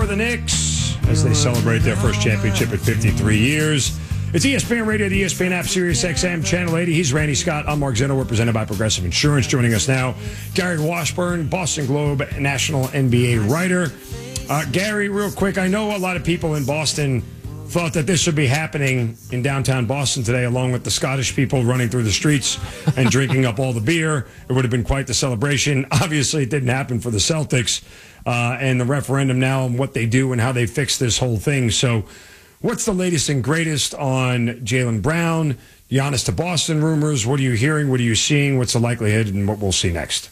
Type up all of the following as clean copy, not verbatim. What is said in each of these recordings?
the Knicks as they celebrate their first championship at 53 years. It's ESPN Radio, the ESPN app, Sirius XM, Channel 80. He's Randy Scott. I'm Mark Zinno. We're presented by Progressive Insurance. Joining us now, Gary Washburn, Boston Globe national NBA writer. Gary, real quick, I know a lot of people in Boston thought that this should be happening in downtown Boston today, along with the Scottish people running through the streets and drinking up all the beer. It would have been quite the celebration. Obviously, it didn't happen for the Celtics and the referendum now and what they do and how they fix this whole thing. So what's the latest and greatest on Jaylen Brown, Giannis to Boston rumors? What are you hearing? What are you seeing? What's the likelihood and what we'll see next?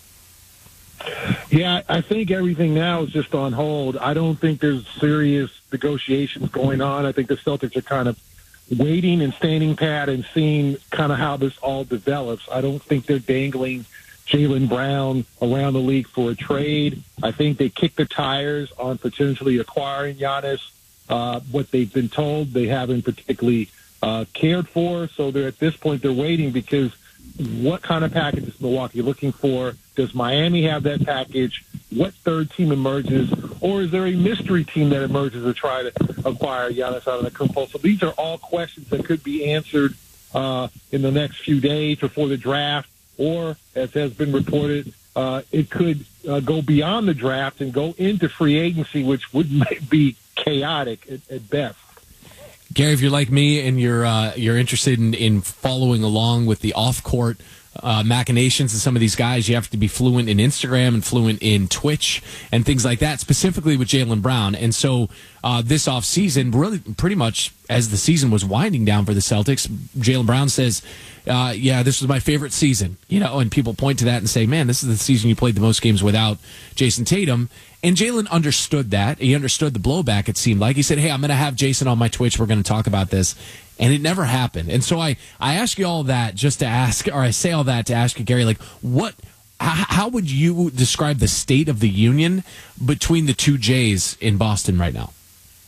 Yeah, I think everything now is just on hold. I don't think there's serious negotiations going on. I think the Celtics are kind of waiting and standing pat and seeing kind of how this all develops. I don't think they're dangling Jaylen Brown around the league for a trade. I think they kicked the tires on potentially acquiring Giannis. What they've been told, they haven't particularly cared for. So they're at this point, they're waiting because what kind of package is Milwaukee looking for? Does Miami have that package? What third team emerges? Or is there a mystery team that emerges to try to acquire Giannis Antetokounmpo? So these are all questions that could be answered in the next few days before the draft, or, as has been reported, it could go beyond the draft and go into free agency, which would be chaotic at best. Gary, if you're like me and you're interested in following along with the off-court machinations of some of these guys, you have to be fluent in Instagram and fluent in Twitch and things like that, specifically with Jaylen Brown. And so this offseason, really pretty much as the season was winding down for the Celtics, Jaylen Brown says, yeah, this was my favorite season, and people point to that and say, man, this is the season you played the most games without Jason Tatum. And Jaylen understood that. He understood the blowback, it seemed like. He said, hey, I'm going to have Jason on my Twitch. We're going to talk about this. And it never happened. And so I ask you all that just to ask, or I say all that to ask you, Gary, like, how would you describe the state of the union between the two Jays in Boston right now?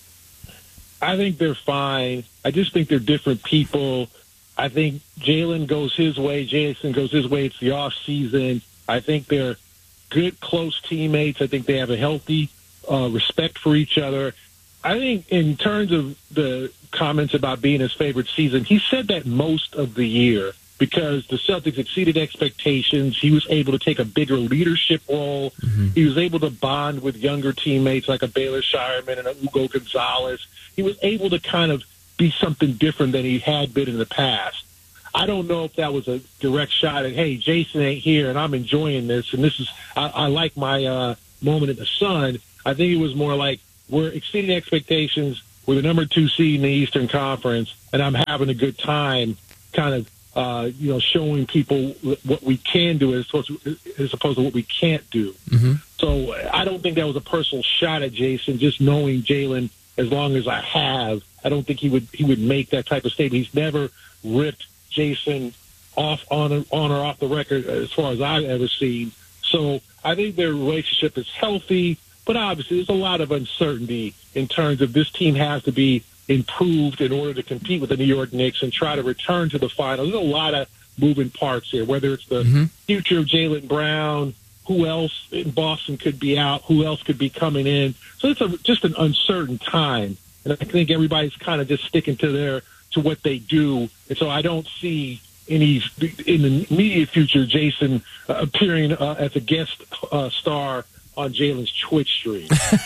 I think they're fine. I just think they're different people. I think Jaylen goes his way. Jason goes his way. It's the off season. I think they're good, close teammates. I think they have a healthy respect for each other. I think in terms of the comments about being his favorite season, he said that most of the year because the Celtics exceeded expectations. He was able to take a bigger leadership role. Mm-hmm. He was able to bond with younger teammates like a Baylor Shireman and a Hugo Gonzalez. He was able to kind of be something different than he had been in the past. I don't know if that was a direct shot at, hey, Jason ain't here and I'm enjoying this, and this is I like my moment in the sun. I think it was more like we're exceeding expectations. We're the number 2 seed in the Eastern Conference, and I'm having a good time kind of, showing people what we can do as opposed to what we can't do. Mm-hmm. So I don't think that was a personal shot at Jason, just knowing Jaylen as long as I have. I don't think he would make that type of statement. He's never ripped Jason off on or off the record as far as I've ever seen. So I think their relationship is healthy, but obviously there's a lot of uncertainty in terms of this team has to be improved in order to compete with the New York Knicks and try to return to the finals. There's a lot of moving parts here, whether it's the future of Jaylen Brown, who else in Boston could be out, who else could be coming in. So it's just an uncertain time. And I think everybody's kind of just sticking to what they do. And so I don't see any in the immediate future Jason appearing as a guest star on Jaylen's Twitch stream.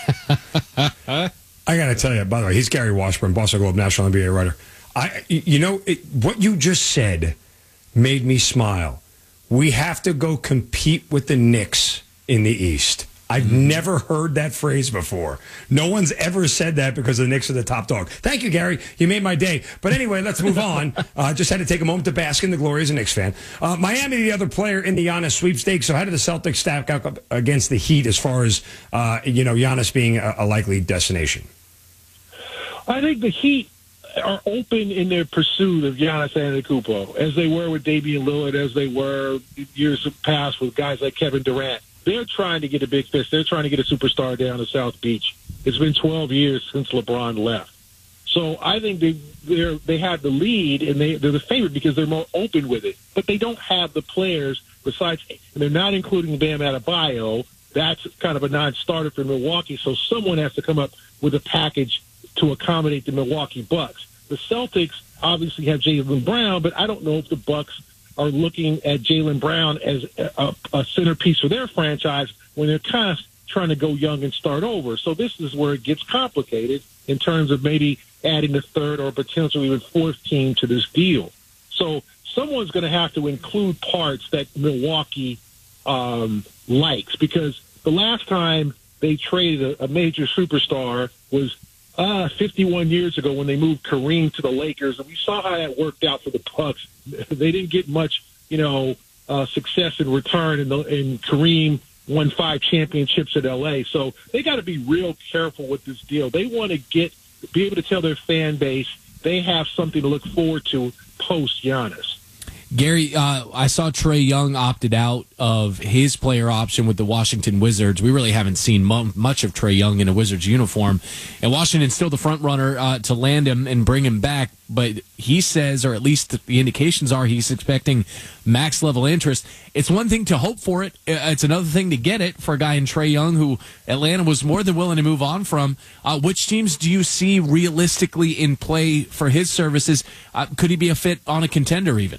I got to tell you, by the way, he's Gary Washburn, Boston Globe national NBA writer. What you just said made me smile. We have to go compete with the Knicks in the East. I've never heard that phrase before. No one's ever said that because the Knicks are the top dog. Thank you, Gary. You made my day. But anyway, let's move on. Just had to take a moment to bask in the glory as a Knicks fan. Miami, the other player in the Giannis sweepstakes. So how did the Celtics stack up against the Heat as far as, Giannis being a likely destination? I think the Heat are open in their pursuit of Giannis Antetokounmpo, as they were with Damian Lillard, as they were years past with guys like Kevin Durant. They're trying to get a big fish. They're trying to get a superstar down to South Beach. It's been 12 years since LeBron left. So I think they have the lead, and they're the favorite because they're more open with it. But they don't have the players besides, and they're not including Bam Adebayo. that's kind of a non-starter for Milwaukee. So someone has to come up with a package to accommodate the Milwaukee Bucks. The Celtics obviously have Jaylen Brown, but I don't know if the Bucks are looking at Jaylen Brown as a centerpiece for their franchise when they're kind of trying to go young and start over. So this is where it gets complicated in terms of maybe adding a third or potentially even fourth team to this deal. So someone's going to have to include parts that Milwaukee likes, because the last time they traded a major superstar was 51 years ago when they moved Kareem to the Lakers, and we saw how that worked out for the Bucks. They didn't get much, success in return, and Kareem won 5 championships at L.A. So they got to be real careful with this deal. They want to be able to tell their fan base they have something to look forward to post Giannis. Gary, I saw Trae Young opted out of his player option with the Washington Wizards. We really haven't seen much of Trae Young in a Wizards uniform. And Washington's still the front runner to land him and bring him back. But he says, or at least the indications are, he's expecting max level interest. It's one thing to hope for it. It's another thing to get it for a guy in Trae Young who Atlanta was more than willing to move on from. Which teams do you see realistically in play for his services? Could he be a fit on a contender even?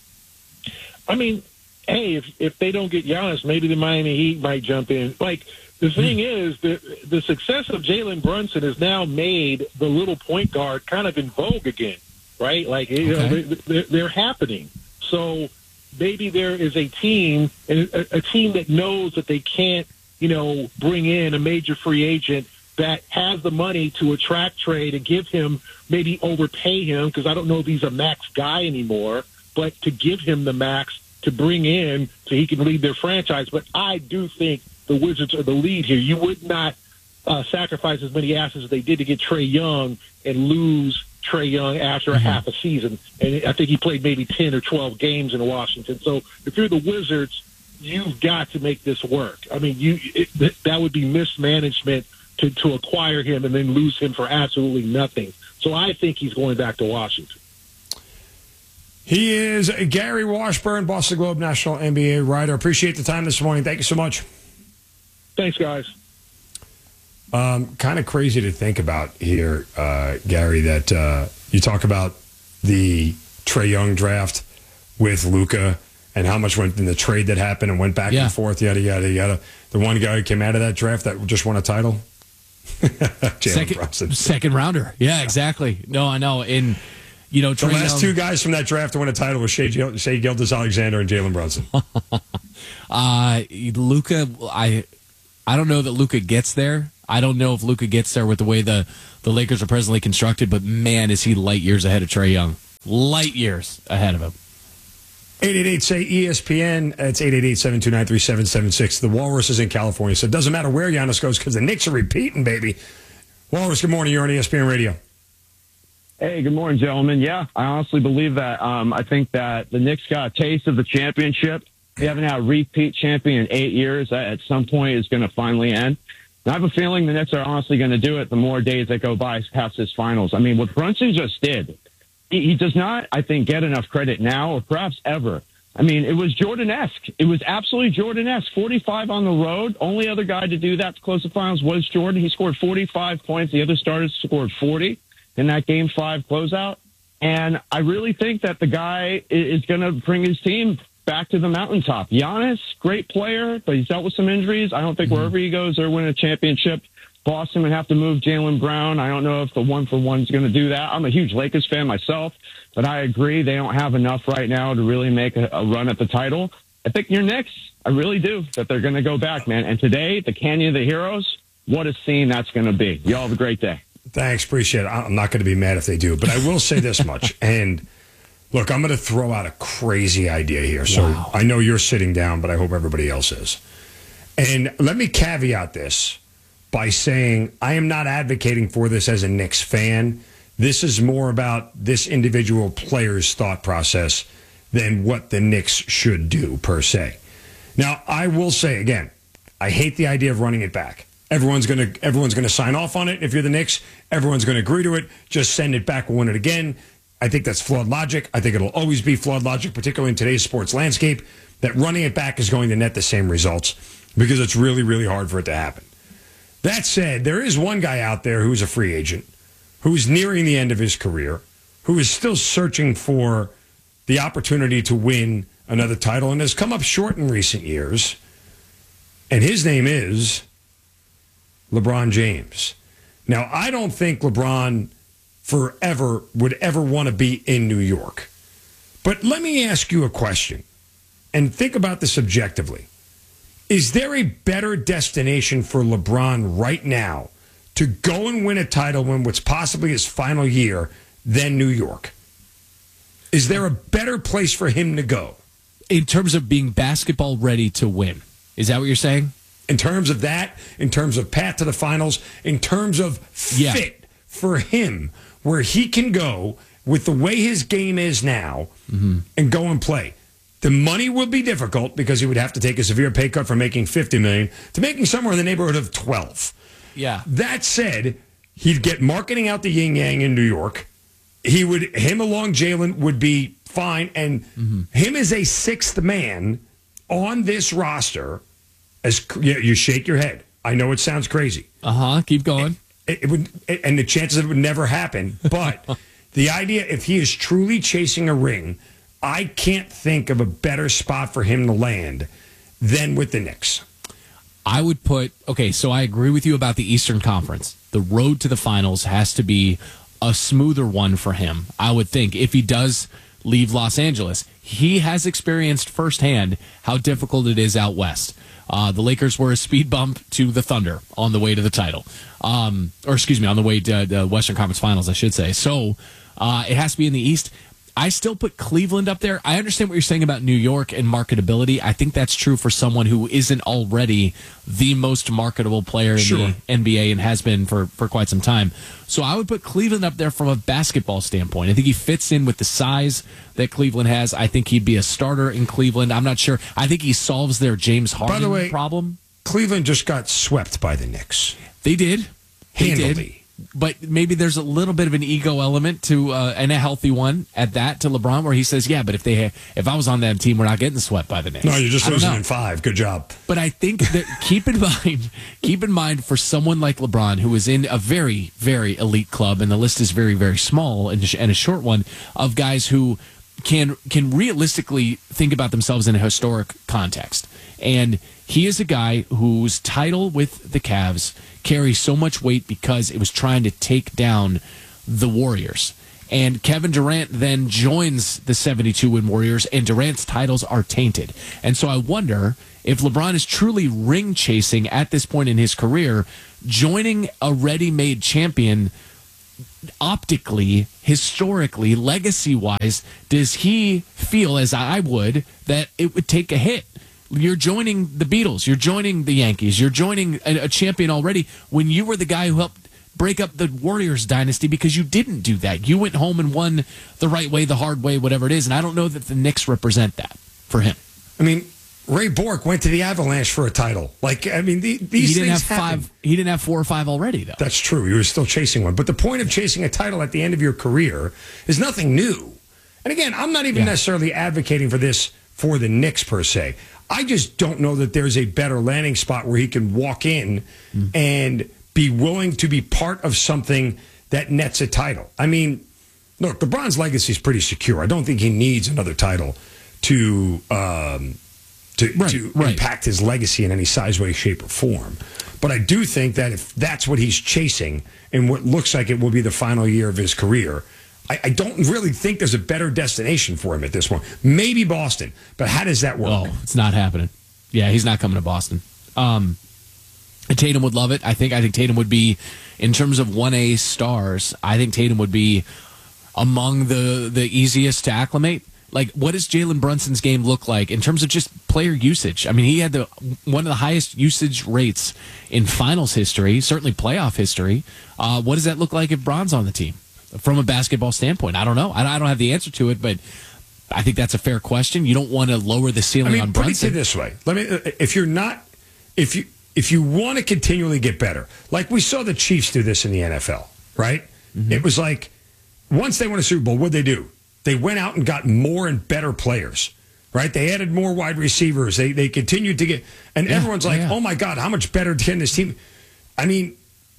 I mean, hey, if they don't get Giannis, maybe the Miami Heat might jump in. Like, the thing is, the success of Jalen Brunson has now made the little point guard kind of in vogue again, right? Like, they're happening. So maybe there is a team that knows that they can't, bring in a major free agent that has the money to attract trade and give him, maybe overpay him, because I don't know if he's a max guy anymore, but to give him the max to bring in so he can lead their franchise. But I do think the Wizards are the lead here. You would not sacrifice as many assets as they did to get Trae Young and lose Trae Young after a half a season. And I think he played maybe 10 or 12 games in Washington. So if you're the Wizards, you've got to make this work. I mean, that would be mismanagement to acquire him and then lose him for absolutely nothing. So I think he's going back to Washington. He is Gary Washburn, Boston Globe National NBA writer. Appreciate the time this morning. Thank you so much. Thanks, guys. Kind of crazy to think about here, Gary, that you talk about the Trae Young draft with Luka and how much went in the trade that happened and went back and forth, yada, yada, yada. The one guy who came out of that draft that just won a title? Second rounder. Yeah, exactly. No, I know. And the last 2 guys from that draft to win a title were Shai Gilgeous-Alexander and Jalen Brunson. Luka, I don't know that Luka gets there. I don't know if Luka gets there with the way the Lakers are presently constructed, but man, is he light years ahead of Trae Young. Light years ahead of him. 888-SAY-ESPN. It's 888-729-3776. The Walrus is in California, so it doesn't matter where Giannis goes because the Knicks are repeating, baby. Walrus, good morning. You're on ESPN Radio. Hey, good morning, gentlemen. Yeah, I honestly believe that. I think that the Knicks got a taste of the championship. They haven't had a repeat champion in 8 years. That at some point is going to finally end. And I have a feeling the Knicks are honestly going to do it the more days that go by past this finals. I mean, what Brunson just did, he does not, I think, get enough credit now or perhaps ever. I mean, it was Jordan-esque. It was absolutely Jordan-esque. 45 on the road. Only other guy to do that to close the finals was Jordan. He scored 45 points. The other starters scored 40 in that Game 5 closeout. And I really think that the guy is going to bring his team back to the mountaintop. Giannis, great player, but he's dealt with some injuries. I don't think wherever he goes, they're winning a championship. Boston would have to move Jaylen Brown. I don't know if the 1-for-1 is going to do that. I'm a huge Lakers fan myself, but I agree they don't have enough right now to really make a run at the title. I think your Knicks, I really do, that they're going to go back, man. And today, the Canyon of the Heroes, what a scene that's going to be. Y'all have a great day. Thanks. Appreciate it. I'm not going to be mad if they do, but I will say this much. And look, I'm going to throw out a crazy idea here. So I know you're sitting down, but I hope everybody else is. And let me caveat this by saying I am not advocating for this as a Knicks fan. This is more about this individual player's thought process than what the Knicks should do, per se. Now, I will say, again, I hate the idea of running it back. Everyone's gonna sign off on it. If you're the Knicks, everyone's going to agree to it. Just send it back, we'll win it again. I think that's flawed logic. I think it'll always be flawed logic, particularly in today's sports landscape, that running it back is going to net the same results. because it's really, really hard for it to happen. That said, there is one guy out there who's a free agent, who is nearing the end of his career, who is still searching for the opportunity to win another title and has come up short in recent years. And his name is LeBron James. Now, I don't think LeBron forever would ever want to be in New York. But let me ask you a question, and think about this objectively. Is there a better destination for LeBron right now to go and win a title in what's possibly his final year than New York? Is there a better place for him to go? In terms of being basketball ready to win. Is that what you're saying? In terms of that, in terms of path to the finals, in terms of fit for him, where he can go with the way his game is now and go and play. The money will be difficult because he would have to take a severe pay cut from making $50 million to making somewhere in the neighborhood of 12. Yeah. That said, he'd get marketing out the yin yang in New York. Him along Jalen would be fine, and him as a sixth man on this roster. You shake your head. I know it sounds crazy. Keep going. It would, and the chances of it would never happen. But the idea, if he is truly chasing a ring, I can't think of a better spot for him to land than with the Knicks. I would so I agree with you about the Eastern Conference. The road to the finals has to be a smoother one for him, I would think, if he does leave Los Angeles. He has experienced firsthand how difficult it is out west. The Lakers were a speed bump to the Thunder on the way to the title. On the way to the Western Conference Finals, I should say. So it has to be in the East. I still put Cleveland up there. I understand what you're saying about New York and marketability. I think that's true for someone who isn't already the most marketable player in the NBA and has been for quite some time. So I would put Cleveland up there from a basketball standpoint. I think he fits in with the size that Cleveland has. I think he'd be a starter in Cleveland. I'm not sure. I think he solves their James Harden problem. Cleveland just got swept by the Knicks. They did. Handily. But maybe there's a little bit of an ego element to, and a healthy one at that, to LeBron, where he says, "Yeah, but if I was on that team, we're not getting swept by the Knicks." No, you're just losing in 5. Good job. But I think that keep in mind for someone like LeBron, who is in a very, very elite club, and the list is very, very small and a short one of guys who can realistically think about themselves in a historic context. And he is a guy whose title with the Cavs carries so much weight because it was trying to take down the Warriors. And Kevin Durant then joins the 72-win Warriors, and Durant's titles are tainted. And so I wonder if LeBron is truly ring chasing at this point in his career, joining a ready-made champion optically, historically, legacy-wise, does he feel, as I would, that it would take a hit? You're joining the Beatles. You're joining the Yankees. You're joining a champion already when you were the guy who helped break up the Warriors dynasty because you didn't do that. You went home and won the right way, the hard way, whatever it is. And I don't know that the Knicks represent that for him. I mean, Ray Bork went to the Avalanche for a title. These things happen. He didn't have 4 or 5 already, though. That's true. He was still chasing one. But the point of chasing a title at the end of your career is nothing new. And again, I'm not even necessarily advocating for this for the Knicks per se. I just don't know that there's a better landing spot where he can walk in and be willing to be part of something that nets a title. I mean, look, LeBron's legacy is pretty secure. I don't think he needs another title to impact his legacy in any size, way, shape, or form. But I do think that if that's what he's chasing in what looks like it will be the final year of his career, I don't really think there's a better destination for him at this point. Maybe Boston, but how does that work? Oh, it's not happening. Yeah, he's not coming to Boston. Tatum would love it. I think Tatum would be, in terms of 1A stars, I think Tatum would be among the easiest to acclimate. Like, what does Jalen Brunson's game look like in terms of just player usage? I mean, he had one of the highest usage rates in finals history, certainly playoff history. What does that look like if Bron's on the team? From a basketball standpoint, I don't know. I don't have the answer to it, but I think that's a fair question. You don't want to lower the ceiling on Brunson. Put it this way: if you want to continually get better, like we saw the Chiefs do this in the NFL, right? Mm-hmm. It was like once they won a Super Bowl, what'd they do? They went out and got more and better players. right? They added more wide receivers. They continued to get, and everyone's like, oh my God, how much better can this team? I mean,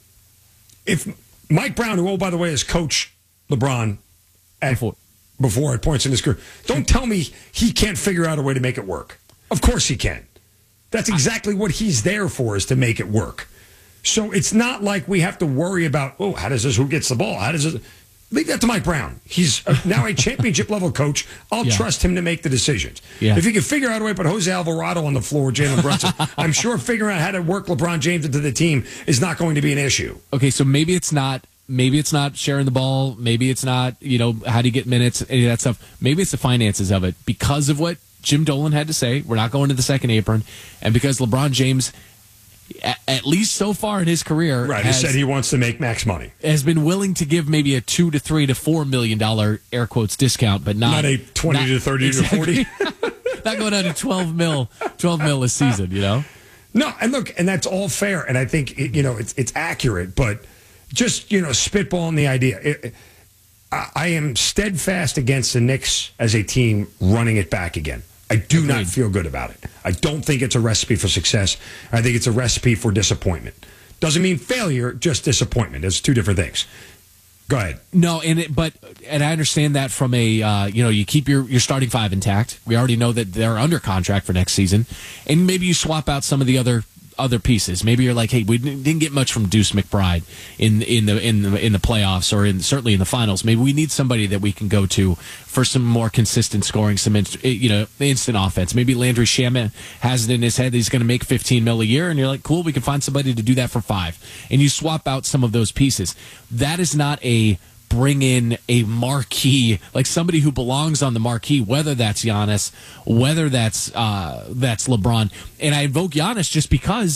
if Mike Brown, who, oh, by the way, has coached LeBron before at points in his career, don't tell me he can't figure out a way to make it work. Of course he can. That's exactly what he's there for, is to make it work. So it's not like we have to worry about, oh, how does this, who gets the ball? How does it? Leave that to Mike Brown. He's now a championship-level coach. I'll trust him to make the decisions. Yeah. If he can figure out a way to put Jose Alvarado on the floor, Jalen Brunson, I'm sure figuring out how to work LeBron James into the team is not going to be an issue. Okay, so maybe it's not sharing the ball. Maybe it's not, how do you get minutes, any of that stuff. Maybe it's the finances of it. Because of what Jim Dolan had to say, we're not going to the second apron. And because LeBron James, at least so far in his career, right, he said he wants to make max money, has been willing to give maybe a $2 to $3 to $4 million air quotes discount, but not a 20 to 30 exactly. to 40. Not going down to 12 mil a season, No, and look, and that's all fair, and I think it's accurate, but just spitballing the idea. I am steadfast against the Knicks as a team running it back again. I do not feel good about it. I don't think it's a recipe for success. I think it's a recipe for disappointment. Doesn't mean failure, just disappointment. It's two different things. Go ahead. No, and I understand that from a you keep your starting five intact. We already know that they're under contract for next season, and maybe you swap out some of the other pieces. Maybe you're like, hey, we didn't get much from Deuce McBride in the playoffs, or certainly in the finals. Maybe we need somebody that we can go to for some more consistent scoring, some instant offense. Maybe Landry Shamet has it in his head that he's going to make $15 million a year, and you're like, cool, we can find somebody to do that for $5 million, and you swap out some of those pieces. That is not a bring in a marquee, like somebody who belongs on the marquee, whether that's Giannis, whether that's LeBron. And I invoke Giannis just because,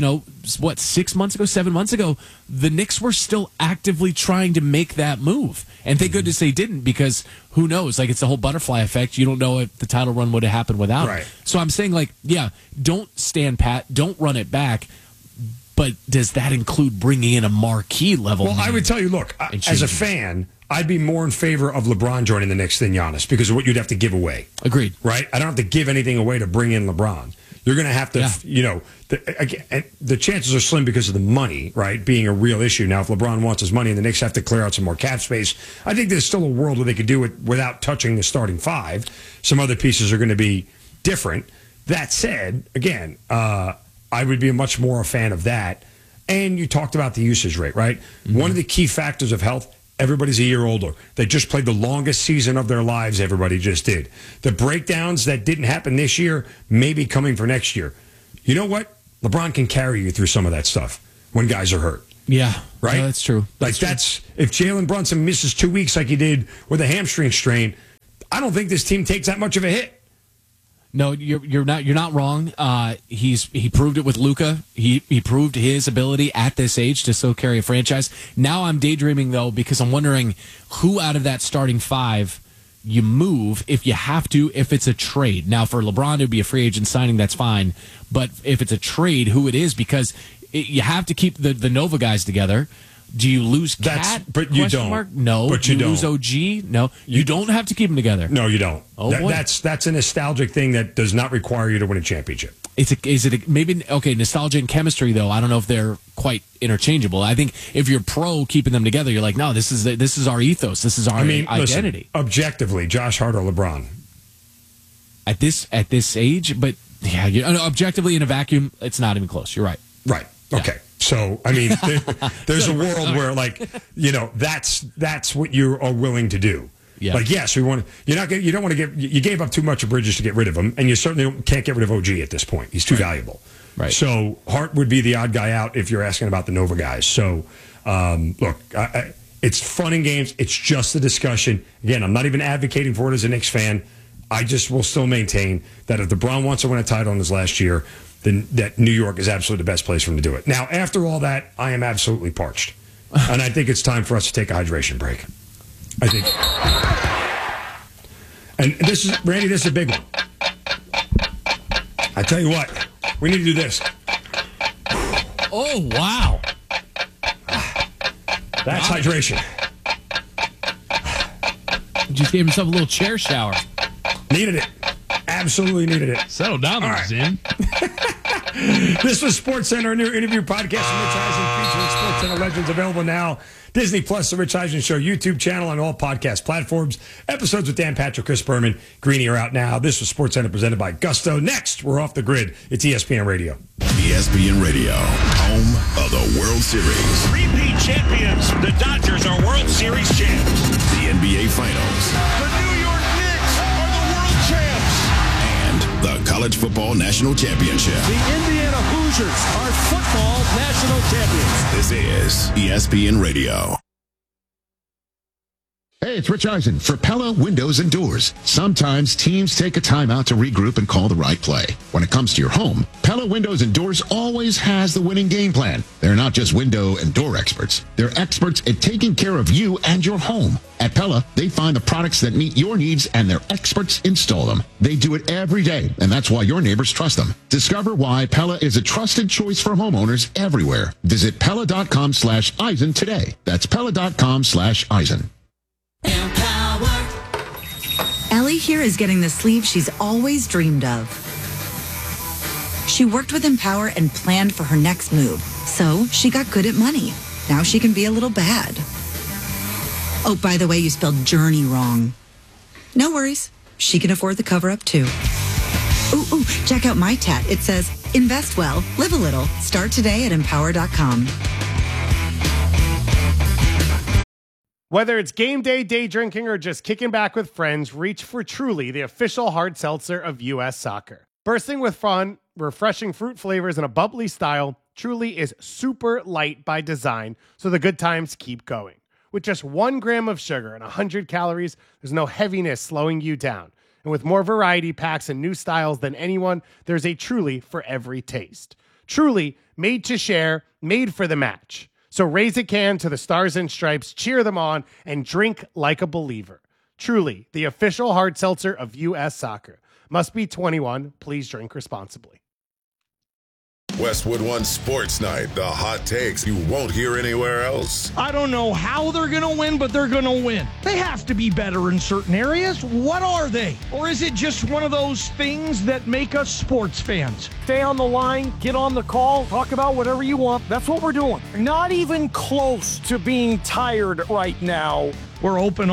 7 months ago, the Knicks were still actively trying to make that move. And thank goodness they didn't, because who knows? Like, it's the whole butterfly effect. You don't know if the title run would have happened without it. So I'm saying, don't stand pat, don't run it back. But does that include bringing in a marquee level? Well, I would tell you, look, as a fan, I'd be more in favor of LeBron joining the Knicks than Giannis, because of what you'd have to give away. Agreed. Right? I don't have to give anything away to bring in LeBron. You're going to have to, the chances are slim because of the money, right, being a real issue. Now, if LeBron wants his money and the Knicks have to clear out some more cap space, I think there's still a world where they could do it without touching the starting five. Some other pieces are going to be different. That said, again, I would be much more a fan of that. And you talked about the usage rate, right? Mm-hmm. One of the key factors of health, everybody's a year older. They just played the longest season of their lives, everybody just did. The breakdowns that didn't happen this year may be coming for next year. You know what? LeBron can carry you through some of that stuff when guys are hurt. Yeah. Right? No, that's true. If Jalen Brunson misses 2 weeks like he did with a hamstring strain, I don't think this team takes that much of a hit. No, you're not wrong. He proved it with Luka. He proved his ability at this age to still carry a franchise. Now I'm daydreaming though, because I'm wondering who out of that starting five you move if you have to, if it's a trade. Now for LeBron to be a free agent signing, that's fine. But if it's a trade, who it is, because you have to keep the Nova guys together. Do you lose Cat? But you don't. Mark? No. But you don't. Lose OG? No. You don't have to keep them together. No, you don't. Oh, boy. That's a nostalgic thing that does not require you to win a championship. Maybe nostalgia and chemistry though? I don't know if they're quite interchangeable. I think if you're pro keeping them together, you're like, no, this is our ethos. This is our identity. Listen, objectively, Josh Hart or LeBron at this age, but yeah, objectively in a vacuum, it's not even close. You're right. Right. Okay. Yeah. So, I mean, there's a world where, that's what you are willing to do. Yeah. Like, yes, you don't want to you gave up too much of Bridges to get rid of him, and you certainly can't get rid of OG at this point. He's too valuable. Right. So, Hart would be the odd guy out if you're asking about the Nova guys. So, look, it's fun and games. It's just a discussion. Again, I'm not even advocating for it as a Knicks fan. I just will still maintain that if LeBron wants to win a title in his last year, then that New York is absolutely the best place for him to do it. Now, after all that, I am absolutely parched. And I think it's time for us to take a hydration break. I think. And Randy, this is a big one. I tell you what, we need to do this. Oh, wow. That's hydration. Just gave himself a little chair shower. Needed it. Absolutely needed it. Settle down there, Zim. This was SportsCenter, a new interview podcast from Rich Eisen featuring SportsCenter legends, available now. Disney Plus, The Rich Eisen Show YouTube channel, and all podcast platforms. Episodes with Dan Patrick, Chris Berman, Greeny are out now. This was SportsCenter presented by Gusto. Next, we're off the grid. It's ESPN Radio. ESPN Radio, home of the World Series. Repeat champions. The Dodgers are World Series champs. The NBA Finals. The New York Knicks are the world champs. And the College Football National Championship. The Indiana Hoosiers are football national champions. This is ESPN Radio. Hey, it's Rich Eisen for Pella Windows and Doors. Sometimes teams take a timeout to regroup and call the right play. When it comes to your home, Pella Windows and Doors always has the winning game plan. They're not just window and door experts. They're experts at taking care of you and your home. At Pella, they find the products that meet your needs and their experts install them. They do it every day, and that's why your neighbors trust them. Discover why Pella is a trusted choice for homeowners everywhere. Visit Pella.com/Eisen today. That's Pella.com/Eisen. Empower. Ellie here is getting the sleeve she's always dreamed of. She worked with Empower and planned for her next move, so she got good at money. Now she can be a little bad. Oh, by the way, you spelled journey wrong. No worries. She can afford the cover-up, too. Ooh, check out my tat. It says, invest well, live a little. Start today at Empower.com. Whether it's game day, day drinking, or just kicking back with friends, reach for Truly, the official hard seltzer of U.S. Soccer. Bursting with fun, refreshing fruit flavors, and a bubbly style, Truly is super light by design, so the good times keep going. With just 1 gram of sugar and 100 calories, there's no heaviness slowing you down. And with more variety packs and new styles than anyone, there's a Truly for every taste. Truly, made to share, made for the match. So raise a can to the Stars and Stripes, cheer them on, and drink like a believer. Truly, the official hard seltzer of U.S. Soccer. Must be 21. Please drink responsibly. Westwood One Sports Night, the hot takes you won't hear anywhere else. I don't know how they're going to win, but they're going to win. They have to be better in certain areas. What are they? Or is it just one of those things that make us sports fans? Stay on the line, get on the call, talk about whatever you want. That's what we're doing. Not even close to being tired right now. We're open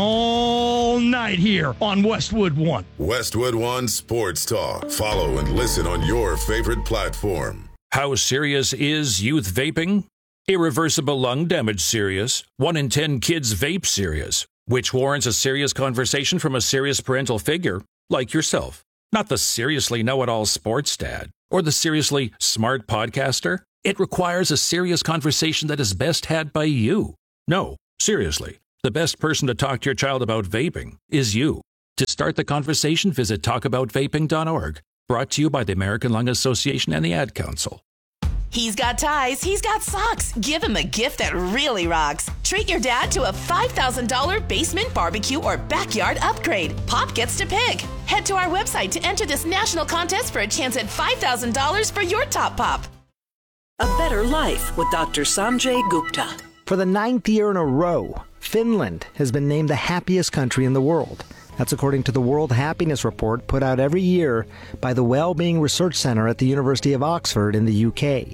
all night here on Westwood One. Westwood One Sports Talk. Follow and listen on your favorite platform. How serious is youth vaping? Irreversible lung damage serious. 1 in 10 kids vape serious, which warrants a serious conversation from a serious parental figure like yourself. Not the seriously know-it-all sports dad or the seriously smart podcaster. It requires a serious conversation that is best had by you. No, seriously, the best person to talk to your child about vaping is you. To start the conversation, visit talkaboutvaping.org. Brought to you by the American Lung Association and the Ad Council. He's got ties, he's got socks. Give him a gift that really rocks. Treat your dad to a $5,000 basement barbecue or backyard upgrade. Pop gets to pick. Head to our website to enter this national contest for a chance at $5,000 for your top pop. A better life with Dr. Sanjay Gupta. For the 9th year in a row, Finland has been named the happiest country in the world. That's according to the World Happiness Report put out every year by the Wellbeing Research Centre at the University of Oxford in the UK.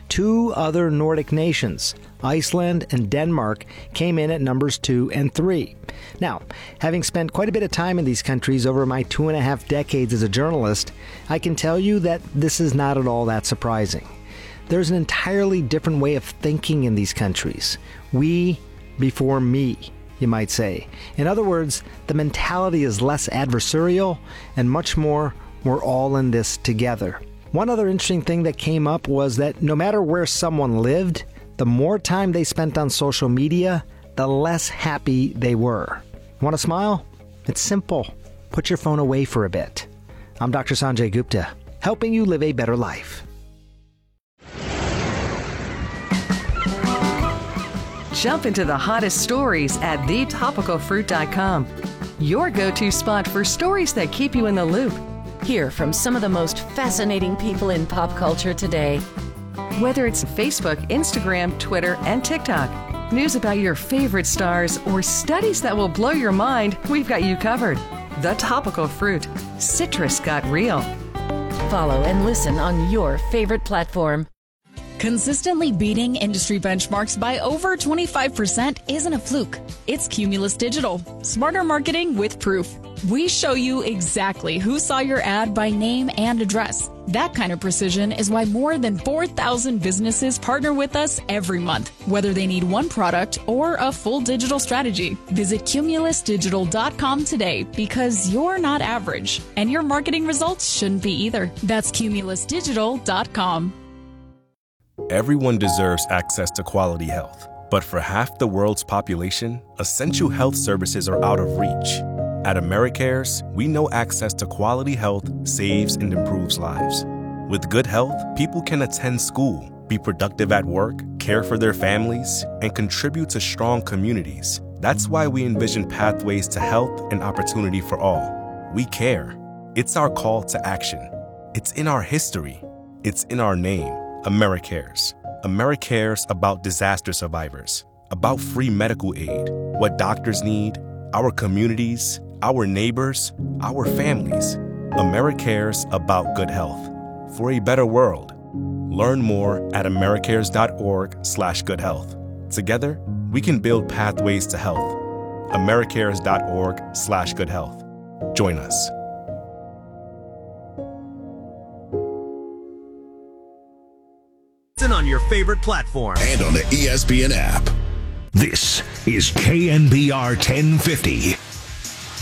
2 other Nordic nations, Iceland and Denmark, came in at numbers 2 and 3. Now, having spent quite a bit of time in these countries over my 2.5 decades as a journalist, I can tell you that this is not at all that surprising. There's an entirely different way of thinking in these countries. We before me, you might say. In other words, the mentality is less adversarial and much more, we're all in this together. One other interesting thing that came up was that no matter where someone lived, the more time they spent on social media, the less happy they were. Want to smile? It's simple. Put your phone away for a bit. I'm Dr. Sanjay Gupta, helping you live a better life. Jump into the hottest stories at thetopicalfruit.com. Your go-to spot for stories that keep you in the loop. Hear from some of the most fascinating people in pop culture today. Whether it's Facebook, Instagram, Twitter, and TikTok, news about your favorite stars, or studies that will blow your mind, we've got you covered. The Topical Fruit. Citrus got real. Follow and listen on your favorite platform. Consistently beating industry benchmarks by over 25% isn't a fluke. It's Cumulus Digital. Smarter marketing with proof. We show you exactly who saw your ad by name and address. That kind of precision is why more than 4,000 businesses partner with us every month, whether they need one product or a full digital strategy. Visit cumulusdigital.com today because you're not average, and your marketing results shouldn't be either. That's cumulusdigital.com. Everyone deserves access to quality health, but for half the world's population, essential health services are out of reach. At AmeriCares, we know access to quality health saves and improves lives. With good health, people can attend school, be productive at work, care for their families, and contribute to strong communities. That's why we envision pathways to health and opportunity for all. We care. It's our call to action. It's in our history. It's in our name. AmeriCares. AmeriCares about disaster survivors, about free medical aid, what doctors need, our communities, our neighbors, our families. AmeriCares about good health. For a better world. Learn more at americares.org/goodhealth. Together, we can build pathways to health. americares.org/goodhealth. Join us. On your favorite platform and on the ESPN app. This is KNBR 1050,